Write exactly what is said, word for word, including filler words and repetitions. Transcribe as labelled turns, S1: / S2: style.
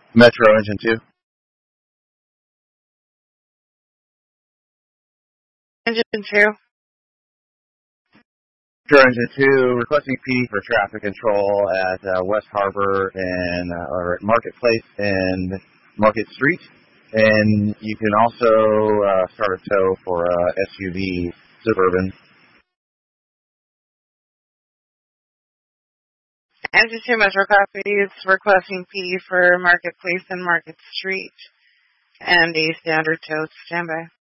S1: Metro Engine two.
S2: Engine two.
S1: Metro Engine two, requesting P D for traffic control at uh, West Harbor and uh, or at Marketplace and Market Street. And you can also uh, start a tow for uh, S U V Suburban.
S2: Engine two Metro copies, requesting P D for Marketplace and Market Street. And a standard tow standby.